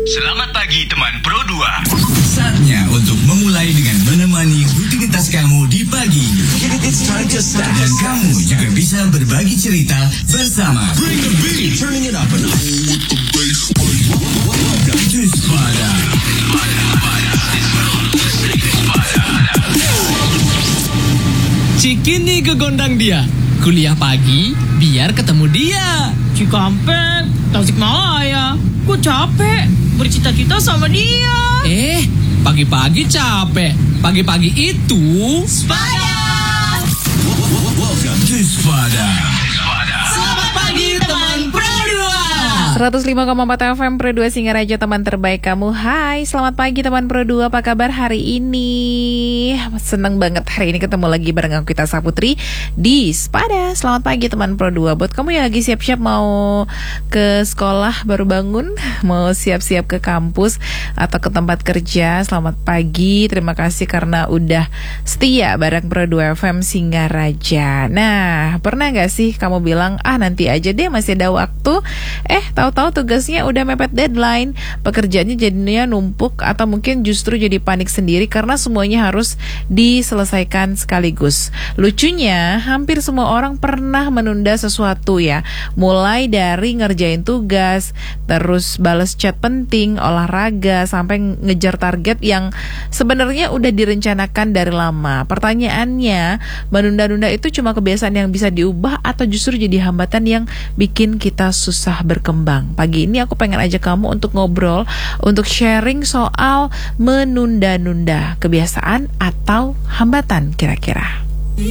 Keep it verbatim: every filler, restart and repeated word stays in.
Selamat pagi teman Pro dua. Saatnya untuk memulai dengan menemani rutinitas kamu di pagi ini. Dan kamu juga bisa berbagi cerita bersama Bring the Beat, turning it up a notch. Jus Pada. Cikini ke gondang dia, kuliah pagi biar ketemu dia. Cikampek, Tasikmalaya, gue capek bercita-cita sama dia. Eh, pagi-pagi capek. Pagi-pagi itu Sepada. Welcome to Pada. Selamat pagi teman Pro dua. seratus lima koma empat F M Pro dua Singaraja, teman terbaik kamu. Hai, selamat pagi teman Pro dua. Apa kabar hari ini? Seneng banget hari ini ketemu lagi bareng aku, Kita Saputri di Sepada. Selamat pagi teman Pro dua. Buat kamu yang lagi siap-siap mau ke sekolah, baru bangun, mau siap-siap ke kampus atau ke tempat kerja, selamat pagi. Terima kasih karena udah setia bareng Pro dua F M Singaraja. Nah, pernah gak sih kamu bilang, ah nanti aja deh, masih ada waktu. Eh, tahu-tahu tugasnya udah mepet deadline, pekerjaannya jadinya numpuk, atau mungkin justru jadi panik sendiri karena semuanya harus diselesaikan sekaligus. Lucunya, hampir semua orang pernah menunda sesuatu ya, mulai dari ngerjain tugas, terus balas chat penting, olahraga, sampai ngejar target yang sebenarnya udah direncanakan dari lama. Pertanyaannya, menunda-nunda itu cuma kebiasaan yang bisa diubah atau justru jadi hambatan yang bikin kita susah berkembang? Pagi ini aku pengen ajak kamu untuk ngobrol, untuk sharing soal menunda-nunda, kebiasaan atau hambatan kira-kira.